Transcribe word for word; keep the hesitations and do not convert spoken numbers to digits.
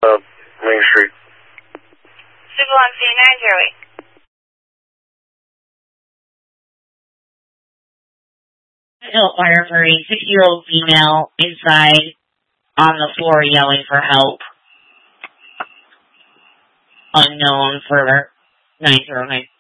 Uh, Main Street. Superlux eighty-nine, Joey. Adult fire for a six-year-old female inside on the floor yelling for help. Unknown for nine zero nine.